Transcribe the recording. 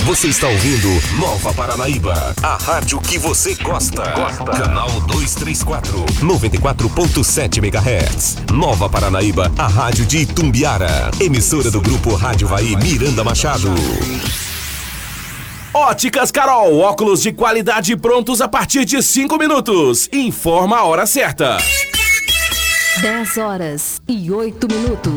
Você está ouvindo Nova Paranaíba, a rádio que você gosta. Canal 234, 94.7 MHz. Nova Paranaíba, a rádio de Itumbiara. Emissora do Grupo Rádio Vai Miranda Machado. Óticas Carol, óculos de qualidade prontos a partir de 5 minutos. Informa a hora certa. 10 horas e 8 minutos.